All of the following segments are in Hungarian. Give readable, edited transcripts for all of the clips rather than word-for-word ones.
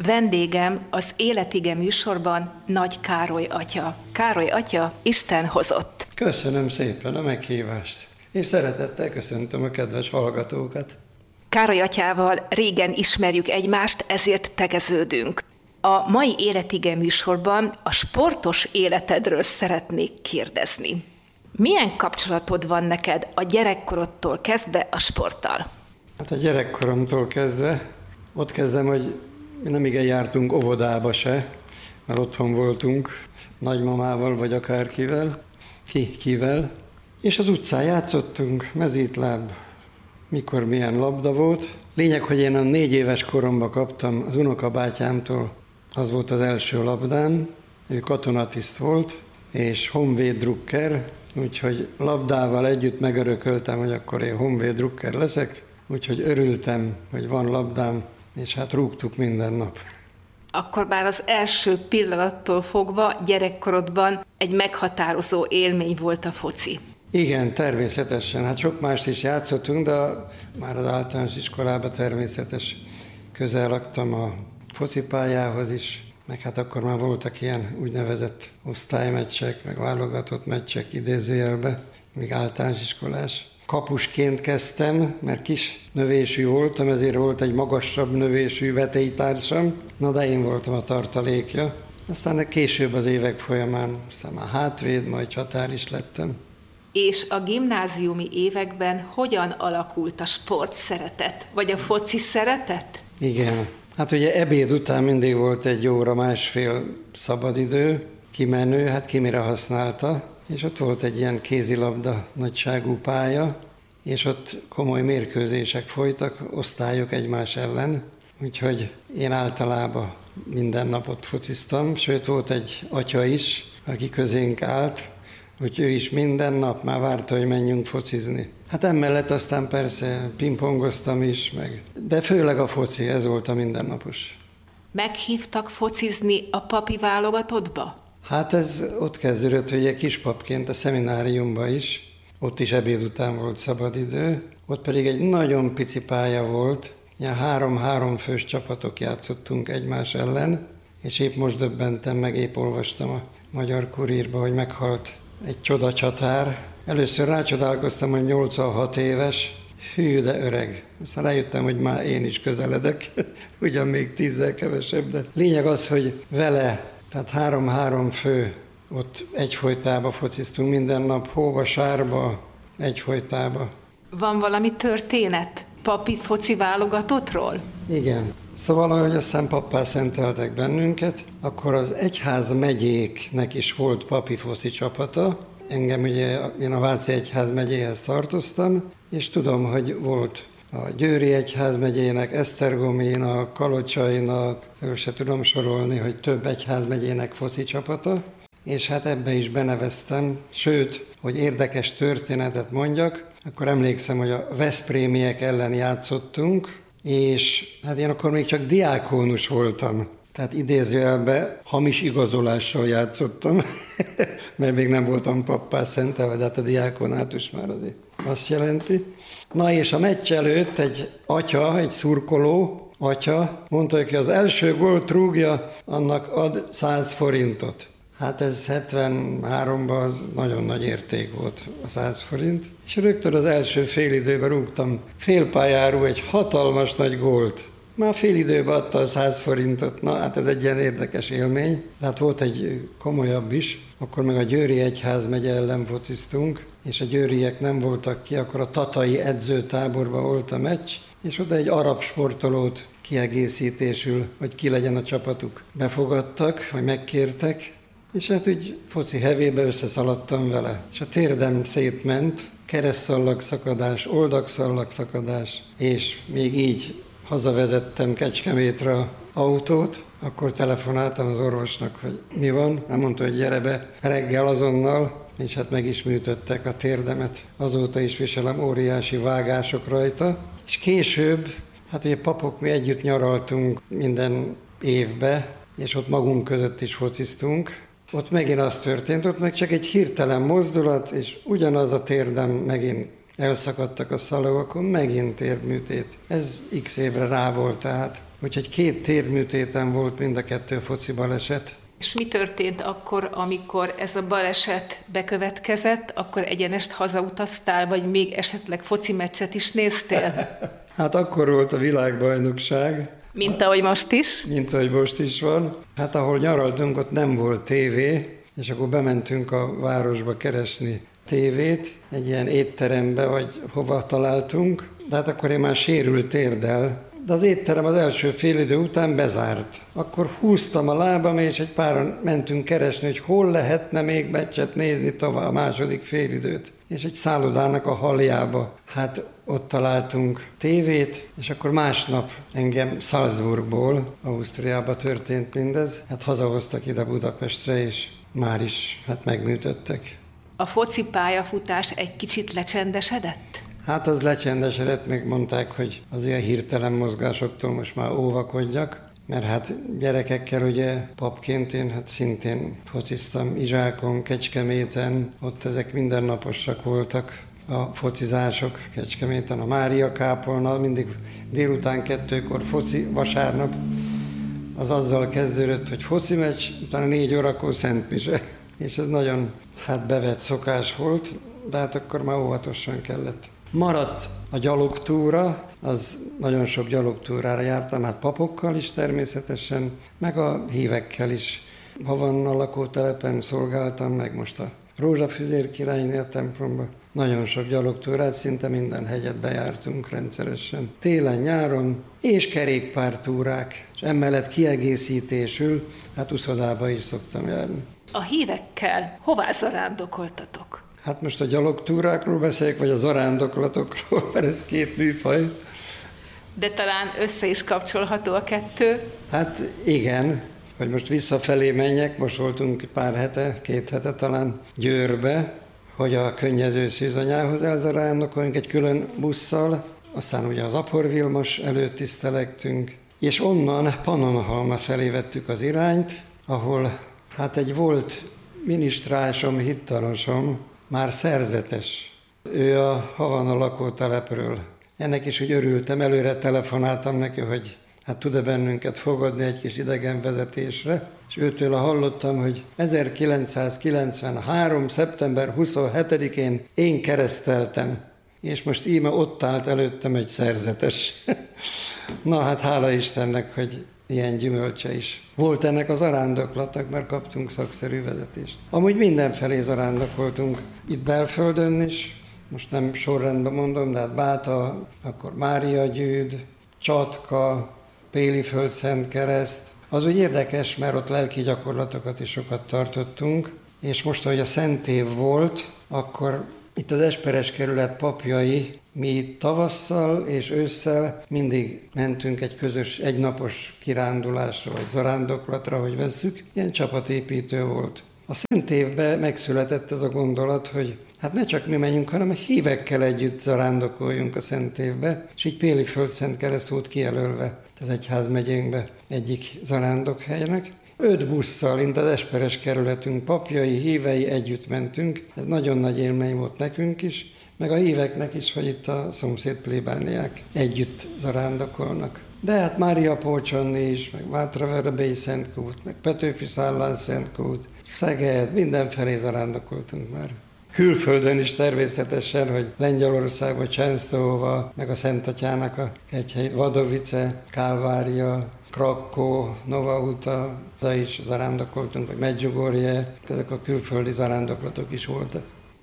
Vendégem az Életige műsorban Nagy Károly atya. Károly atya, Isten hozott. Köszönöm szépen a meghívást, és szeretettel köszöntöm a kedves hallgatókat. Károly atyával régen ismerjük egymást, ezért tegeződünk. A mai Életige műsorban a sportos életedről szeretnék kérdezni. Milyen kapcsolatod van neked a gyerekkorodtól kezdve a sporttal? Hát a gyerekkoromtól kezdve, ott kezdem, hogy mi nem igen jártunk óvodába se, mert otthon voltunk nagymamával vagy akárkivel, kivel, és az utcán játszottunk, mezítláb, mikor milyen labda volt. Lényeg, hogy én a 4 éves koromban kaptam az unokabátyámtól, az volt az első labdám, ő katonatiszt volt, és honvéd drukker, úgyhogy labdával együtt megörököltem, hogy akkor én honvéd drukker leszek, úgyhogy örültem, hogy van labdám, és hát rúgtuk minden nap. Akkor már az első pillanattól fogva gyerekkorodban egy meghatározó élmény volt a foci. Igen, természetesen. Hát sok mást is játszottunk, de már az általános iskolában természetes közel laktam a focipályához is, meg hát akkor már voltak ilyen úgynevezett osztálymeccsek, meg válogatott meccsek idézőjelbe, még általános iskolás. Kapusként kezdtem, mert kis növésű voltam, ezért volt egy magasabb növésű vetélytársam, na de én voltam a tartalékja. Aztán később az évek folyamán, aztán már hátvéd, majd csatár is lettem. És a gimnáziumi években hogyan alakult a sport szeretet, vagy a foci szeretet? Igen, hát ugye ebéd után mindig volt 1 óra, másfél szabadidő, kimenő, hát ki mire használta, és ott volt egy ilyen kézilabda nagyságú pálya, és ott komoly mérkőzések folytak, osztályok egymás ellen, úgyhogy én általában minden nap ott fociztam, sőt volt egy atya is, aki közénk állt, hogy ő is minden nap már várta, hogy menjünk focizni. Hát emellett aztán persze pingpongoztam is, de főleg a foci, ez volt a mindennapos. Meghívtak focizni a papi válogatottba? Hát ez ott kezdődött, hogy egy kispapként a szemináriumban is, ott is ebéd után volt szabadidő, ott pedig egy nagyon pici pálya volt, ilyen 3 fős csapatok játszottunk egymás ellen, és épp most döbbentem meg, épp olvastam a Magyar Kurírba, hogy meghalt egy csodacsatár. Először rácsodálkoztam, hogy 86 éves, hű, de öreg. Aztán rájöttem, hogy már én is közeledek, ugyan még 10-zel kevesebb, de lényeg az, hogy vele, tehát 3 fő, ott egyfolytában fociztunk minden nap, hóba, sárba, egyfolytában. Van valami történet papi foci válogatottról? Igen. Szóval, ahogy aztán pappá szenteltek bennünket, akkor az egyházmegyéknek is volt papi foci csapata. Engem ugye, én a Váci egyházmegyéhez tartoztam, és tudom, hogy volt a Győri egyházmegyének, Esztergominak, Kalocsainak, föl se tudom sorolni, hogy több egyházmegyének foci csapata, és hát ebbe is beneveztem, sőt, hogy érdekes történetet mondjak, akkor emlékszem, hogy a veszprémiek ellen játszottunk, és hát én akkor még csak diákónus voltam, tehát idézőjelben hamis igazolással játszottam, mert még nem voltam pappá szentelve, de hát a diákonátus már azért azt jelenti. Na és a meccs előtt egy atya, egy szurkoló atya mondta, hogy az első gólt rúgja, annak ad 100 forintot. Hát ez 73-ban az nagyon nagy érték volt, a 100 forint. És rögtön az első félidőben rúgtam félpályáról egy hatalmas nagy gólt. Már félidőben adta a 100 forintot, na hát ez egy ilyen érdekes élmény. De hát volt egy komolyabb is, akkor meg a Győri egyházmegye ellen fociztunk, és a győriek nem voltak ki, akkor a tatai edzőtáborban volt a meccs, és oda egy arab sportolót kiegészítésül, hogy ki legyen a csapatuk, befogadtak, vagy megkértek, és hát úgy foci hevébe összeszaladtam vele. És a térdem szétment, keresztszallagszakadás, oldagszallagszakadás, és még így hazavezettem Kecskemétre autót, akkor telefonáltam az orvosnak, hogy mi van. Nem mondta, hogy gyere be reggel azonnal, és hát meg is műtöttek a térdemet. Azóta is viselem óriási vágások rajta. És később, hát ugye papok, mi együtt nyaraltunk minden évbe, és ott magunk között is fociztunk. Ott megint az történt, ott meg csak egy hirtelen mozdulat, és ugyanaz a térdem megint elszakadtak a szalagok, akkor megint térműtét. Ez x évre rá volt tehát. Úgyhogy 2 térműtéten volt mind a 2 foci baleset. És mi történt akkor, amikor ez a baleset bekövetkezett, akkor egyenest hazautaztál, vagy még esetleg foci meccset is néztél? Hát akkor volt a világbajnokság. Mint ahogy most is? Mint ahogy most is van. Hát ahol nyaraltunk, ott nem volt tévé, és akkor bementünk a városba keresni tévét, egy ilyen étterembe, vagy hova találtunk. De hát akkor én már sérült térdel, de az étterem az első félidő után bezárt. Akkor húztam a lábam, és egy páran mentünk keresni, hogy hol lehetne még meccset nézni tovább a második félidőt. És egy szállodának a haljába, hát ott találtunk tévét, és akkor másnap engem Salzburgból, Ausztriába történt mindez. Hát hazahoztak ide Budapestre, és már is megműtöttek. A foci pályafutás egy kicsit lecsendesedett? Hát az lecsendesedett, még mondták, hogy az ilyen hirtelen mozgásoktól most már óvakodjak, mert hát gyerekekkel ugye papként én hát szintén fociztam Izsákon, Kecskeméten, ott ezek mindennaposak voltak a focizások Kecskeméten, a Mária kápolnal, mindig délután 2-kor foci, vasárnap az azzal kezdődött, hogy foci meccs, utána 4 órakor szentmise, és ez nagyon bevett szokás volt, de hát akkor már óvatosan kellett. Maradt a gyalogtúra, az nagyon sok gyalogtúrára jártam, hát papokkal is természetesen, meg a hívekkel is. Havanna lakótelepen szolgáltam, meg most a Rózsafüzér királynél templomba. Nagyon sok gyalogtúrát, szinte minden hegyet bejártunk rendszeresen. Télen, nyáron, és kerékpártúrák, és emellett kiegészítésül, hát uszodába is szoktam járni. A hívekkel hová zarándokoltatok? Hát most a gyalogtúrákról beszéljek, vagy a zarándoklatokról, mert ez 2 műfaj. De talán össze is kapcsolható a 2? Hát igen, hogy most visszafelé menjek, most voltunk pár hete, 2 hete talán Győrbe, hogy a könnyező szűzanyához elzarándokoljunk egy külön busszal, aztán ugye az Apor Vilmos előtt tisztelektünk, és onnan Pannonhalma felé vettük az irányt, ahol hát egy volt minisztrásom, hittalosom, már szerzetes. Ő a Havana lakótelepről. Ennek is úgy örültem, előre telefonáltam neki, hogy hát tud-e bennünket fogadni egy kis idegenvezetésre, és őtől hallottam, hogy 1993. szeptember 27-én én kereszteltem, és most íme ott állt előttem egy szerzetes. Na hát hála Istennek, hogy ilyen gyümölcse is volt ennek az zarándoklatnak, mert kaptunk szakszerű vezetést. Amúgy mindenfelé zarándokoltunk, itt belföldön is, most nem sorrendben mondom, de hát Báta, akkor Máriagyűd, Csatka, Péliföld Szentkereszt. Az úgy érdekes, mert ott lelki gyakorlatokat is sokat tartottunk, és most, ahogy a Szentév volt, akkor itt az Esperes kerület papjai, mi tavasszal és ősszel mindig mentünk egy közös, egynapos kirándulásra, vagy zarándoklatra, hogy vesszük. Ilyen csapatépítő volt. A Szentévben megszületett ez a gondolat, hogy hát ne csak mi menjünk, hanem a hívekkel együtt zarándokoljunk a Szentévbe, és így Péliföld Szentkereszt volt kijelölve az egyházmegyénkbe egyik zarándokhelynek. 5 busszal, mint az Esperes kerületünk papjai, hívei együtt mentünk. Ez nagyon nagy élmény volt nekünk is, meg a híveknek is, hogy itt a szomszéd plébániák együtt zarándokolnak. De hát Mária Polcsonni is, meg Mátraverebélyi Szentkút, meg Petőfi Szállán Szentkút, Szeged, mindenfelé zarándokoltunk már. Külföldön is természetesen, hogy Lengyelországban, Csensztóva, meg a Szentatyának a kegyhelyét, Vadovice, Kálvária, Krakkó, Novauta, oda is zarándokoltunk, meg Medjugorje, ezek a külföldi zarándoklatok is voltak.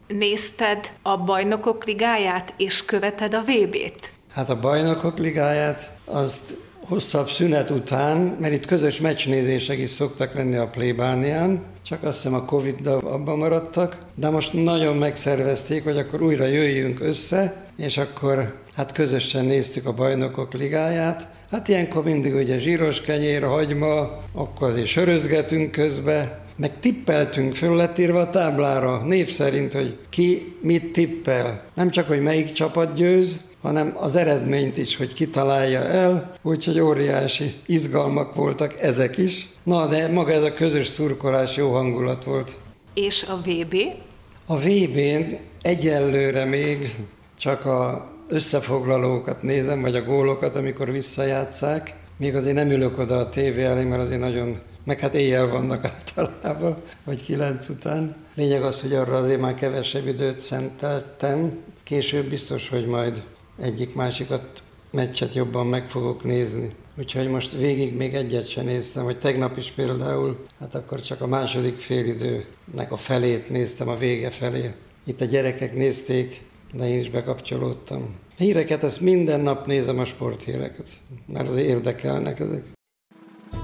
Nézted a Bajnokok Ligáját, és követed a VB-t? Hát a Bajnokok Ligáját, azt hosszabb szünet után, mert itt közös meccsnézések is szoktak lenni a plébánián, csak azt hiszem a Covid-dal abban maradtak, de most nagyon megszervezték, hogy akkor újra jöjjünk össze, és akkor hát közösen néztük a Bajnokok Ligáját. Hát ilyenkor mindig ugye zsíros kenyér, hagyma, akkor azért sörözgetünk közbe, meg tippeltünk, föl lett írva a táblára név szerint, hogy ki mit tippel. Nem csak, hogy melyik csapat győz, hanem az eredményt is, hogy ki találja el, úgyhogy óriási izgalmak voltak ezek is. Na, de maga ez a közös szurkolás jó hangulat volt. És a VB? A VB-n egyelőre még csak a összefoglalókat nézem, vagy a gólokat, amikor visszajátszák. Még azért nem ülök oda a tévé elé, mert azért nagyon, meg hát éjjel vannak általában, vagy 9 után. Lényeg az, hogy arra azért már kevesebb időt szenteltem. Később biztos, hogy majd egyik-másikat meccset jobban meg fogok nézni. Úgyhogy most végig még egyet sem néztem, vagy tegnap is például, hát akkor csak a második félidőnek a felét néztem, a vége felé. Itt a gyerekek nézték, de én is bekapcsolódtam. Híreket, ezt minden nap nézem, a sporthíreket, mert az érdekelnek ezek.